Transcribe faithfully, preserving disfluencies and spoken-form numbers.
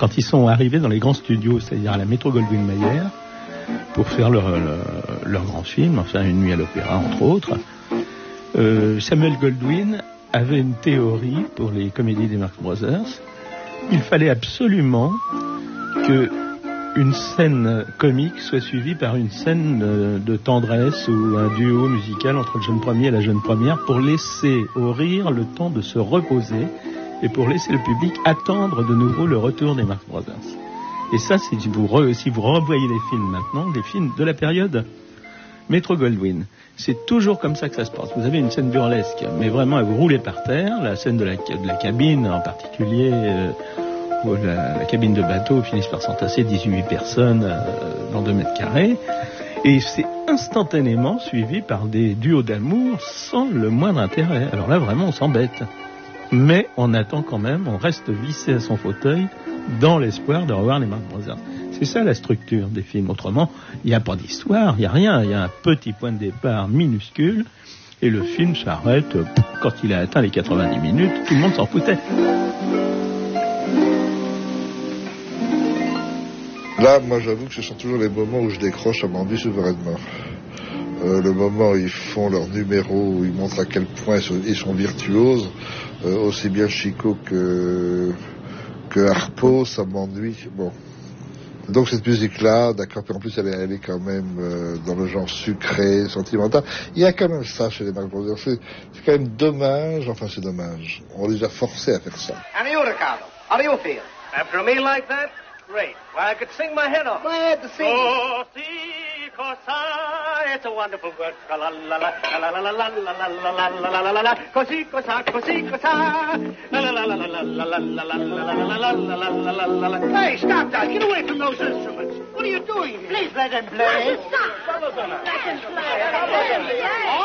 quand ils sont arrivés dans les grands studios, c'est-à-dire à la Metro-Goldwyn-Mayer, pour faire leur, leur, leur grand film, enfin Une nuit à l'opéra, entre autres, euh, Samuel Goldwyn avait une théorie pour les comédies des Marx Brothers. Il fallait absolument que une scène comique soit suivie par une scène de tendresse ou un duo musical entre le jeune premier et la jeune première pour laisser au rire le temps de se reposer et pour laisser le public attendre de nouveau le retour des Marx Brothers. Et ça, si vous, re, si vous revoyez les films maintenant, les films de la période Metro-Goldwyn, c'est toujours comme ça que ça se passe. Vous avez une scène burlesque, mais vraiment à vous rouler par terre, la scène de la, de la cabine en particulier... Euh, où la, la cabine de bateau finit par s'entasser dix-huit personnes euh, dans deux mètres carrés. Et c'est instantanément suivi par des duos d'amour sans le moindre intérêt. Alors là, vraiment, on s'embête. Mais on attend quand même, on reste vissé à son fauteuil dans l'espoir de revoir les Marx Brothers. C'est ça la structure des films. Autrement, il n'y a pas d'histoire, il n'y a rien. Il y a un petit point de départ minuscule et le film s'arrête quand il a atteint les quatre-vingt-dix minutes. Tout le monde s'en foutait. Là, moi, j'avoue que ce sont toujours les moments où je décroche à m'ennuie souverainement. Euh, le moment où ils font leur numéro, où ils montrent à quel point ils sont, ils sont virtuoses, euh, aussi bien Chico que, que Harpo, ça m'ennuie. Bon. Donc cette musique-là, d'accord, puis en plus elle est, elle est quand même euh, dans le genre sucré, sentimental. Il y a quand même ça chez les Marx Brothers. C'est, c'est quand même dommage, enfin c'est dommage. On les a forcés à faire ça. And you, Ricardo, how do you feel? After me like that? Great. Well, I could sing my head off. Go ahead to sing. Oh, si, cosa, it's a wonderful word. La la la la la la la la la la la la la la la. Così, cosa, così, cosa. La la la la la la la la la la la la la la. Hey, stop that! Get away from those instruments. What are you doing here? Please let them play. Stop. Let them play.